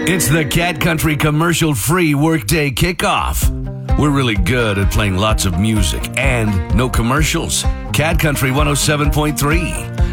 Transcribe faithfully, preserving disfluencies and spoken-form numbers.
It's the Cat Country commercial-free workday kickoff. We're really good at playing lots of music and no commercials. Cat Country one oh seven point three.